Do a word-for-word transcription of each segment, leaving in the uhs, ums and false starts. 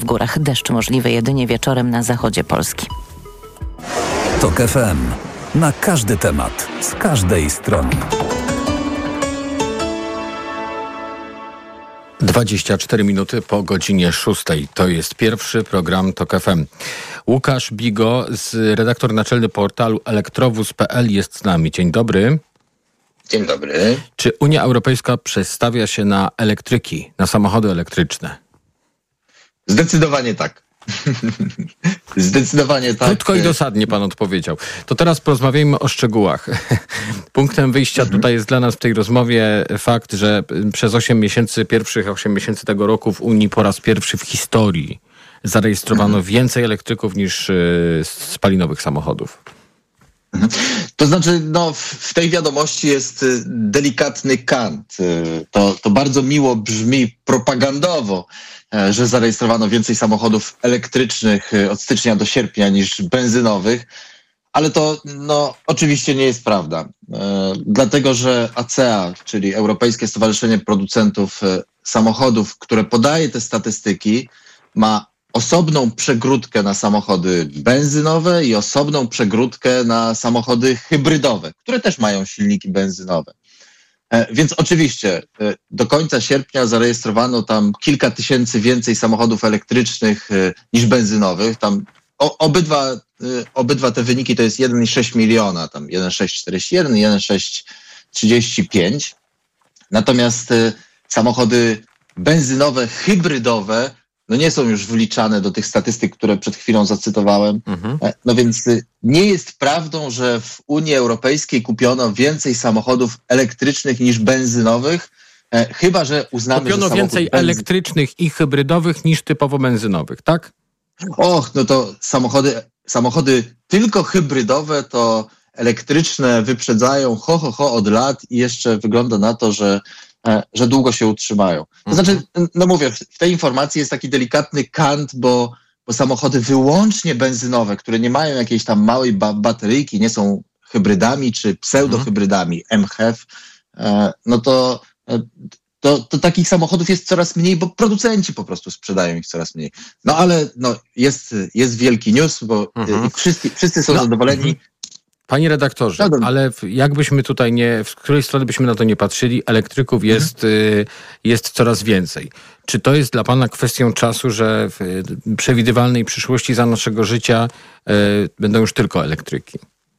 W górach deszcz możliwy jedynie wieczorem na zachodzie Polski. TOK F M. Na każdy temat, z każdej strony. dwadzieścia cztery minuty po godzinie szóstej. To jest pierwszy program TOK F M. Łukasz Bigo, z redaktor naczelny portalu elektrowóz kropka p l jest z nami. Dzień dobry. Dzień dobry. Czy Unia Europejska przestawia się na elektryki, na samochody elektryczne? Zdecydowanie tak. Zdecydowanie tak. Krótko i dosadnie pan odpowiedział. To teraz porozmawiajmy o szczegółach. Punktem wyjścia mhm. tutaj jest dla nas w tej rozmowie fakt, że przez osiem miesięcy, pierwszych osiem miesięcy tego roku w Unii po raz pierwszy w historii zarejestrowano mhm. więcej elektryków niż y, spalinowych samochodów. Mhm. To znaczy, no, w tej wiadomości jest delikatny kant. To, to bardzo miło brzmi propagandowo, że zarejestrowano więcej samochodów elektrycznych od stycznia do sierpnia niż benzynowych, ale to no, oczywiście nie jest prawda. E, dlatego, że A C A, czyli Europejskie Stowarzyszenie Producentów Samochodów, które podaje te statystyki, ma osobną przegródkę na samochody benzynowe i osobną przegródkę na samochody hybrydowe, które też mają silniki benzynowe. E, więc oczywiście e, do końca sierpnia zarejestrowano tam kilka tysięcy więcej samochodów elektrycznych e, niż benzynowych. Tam o, obydwa, e, obydwa te wyniki to jest jeden przecinek sześć miliona, tam jeden przecinek sześć czterdzieści jeden i jeden przecinek sześć trzydzieści pięć. Natomiast e, samochody benzynowe, hybrydowe no nie są już wliczane do tych statystyk, które przed chwilą zacytowałem. Mhm. No więc nie jest prawdą, że w Unii Europejskiej kupiono więcej samochodów elektrycznych niż benzynowych, chyba że uznamy, kupiono że więcej benzy... elektrycznych i hybrydowych niż typowo benzynowych, tak? Och, no to samochody, samochody tylko hybrydowe to elektryczne wyprzedzają ho, ho, ho od lat i jeszcze wygląda na to, że że długo się utrzymają. To znaczy, no mówię, w tej informacji jest taki delikatny kant, bo, bo samochody wyłącznie benzynowe, które nie mają jakiejś tam małej ba- bateryjki, nie są hybrydami czy pseudohybrydami, M H E V, e, no to, to, to takich samochodów jest coraz mniej, bo producenci po prostu sprzedają ich coraz mniej. No ale no, jest, jest wielki news, bo mhm. wszyscy, wszyscy są no. zadowoleni. Panie redaktorze, ale jakbyśmy tutaj nie, w której strony byśmy na to nie patrzyli, elektryków jest, mhm. y, jest coraz więcej. Czy to jest dla pana kwestią czasu, że w przewidywalnej przyszłości za naszego życia y, będą już tylko elektryki?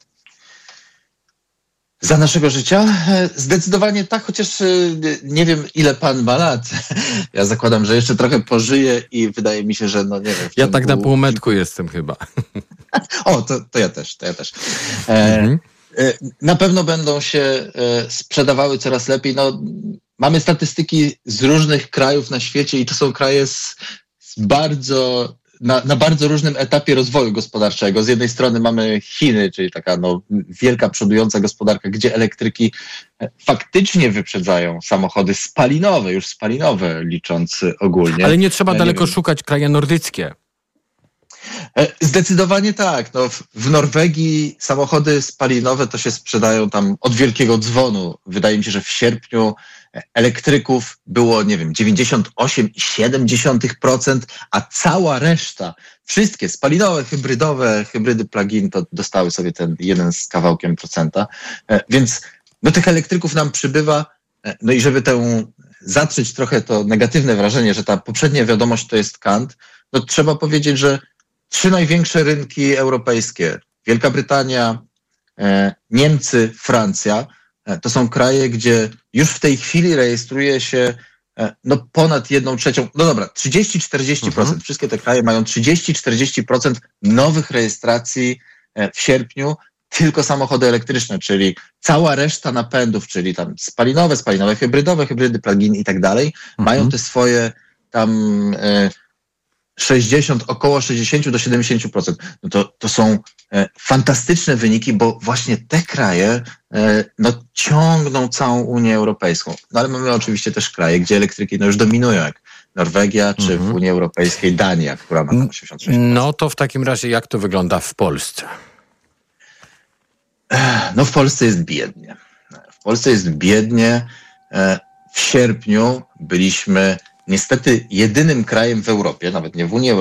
Za naszego życia? Zdecydowanie tak, chociaż nie wiem, ile pan ma lat. Ja zakładam, że jeszcze trochę pożyję i wydaje mi się, że no nie wiem. Ja tak na półmetku jestem chyba. O, to, to ja też, to ja też. E, mhm. e, na pewno będą się e, sprzedawały coraz lepiej. No, mamy statystyki z różnych krajów na świecie i to są kraje z, z bardzo... Na, na bardzo różnym etapie rozwoju gospodarczego. Z jednej strony mamy Chiny, czyli taka no, wielka, przodująca gospodarka, gdzie elektryki faktycznie wyprzedzają samochody spalinowe, już spalinowe licząc ogólnie. Ale nie trzeba ja daleko nie wiem. szukać, kraje nordyckie. Zdecydowanie tak. No, w, w Norwegii samochody spalinowe to się sprzedają tam od wielkiego dzwonu. Wydaje mi się, że w sierpniu elektryków było, nie wiem, dziewięćdziesiąt osiem przecinek siedem procent, a cała reszta, wszystkie spalinowe, hybrydowe, hybrydy plug-in to dostały sobie ten jeden z kawałkiem procenta. Więc do tych elektryków nam przybywa. No i żeby tę zatrzeć trochę to negatywne wrażenie, że ta poprzednia wiadomość to jest kant, no trzeba powiedzieć, że trzy największe rynki europejskie, Wielka Brytania, Niemcy, Francja, to są kraje, gdzie już w tej chwili rejestruje się no ponad jedną trzecią, no dobra, trzydzieści do czterdziestu procent. Mhm. Wszystkie te kraje mają trzydzieści do czterdziestu procent nowych rejestracji w sierpniu, tylko samochody elektryczne, czyli cała reszta napędów, czyli tam spalinowe, spalinowe hybrydowe, hybrydy plug-in i tak dalej, mhm. mają te swoje tam e, sześćdziesiąt, około sześćdziesiąt do siedemdziesięciu procent. No to, to są e, fantastyczne wyniki, bo właśnie te kraje e, no, ciągną całą Unię Europejską. No ale mamy oczywiście też kraje, gdzie elektryki no, już dominują, jak Norwegia, czy mhm. w Unii Europejskiej Dania, która ma tam osiemdziesiąt sześć procent. No to w takim razie jak to wygląda w Polsce? No w Polsce jest biednie. W Polsce jest biednie. W sierpniu byliśmy niestety jedynym krajem w Europie, nawet nie w Unii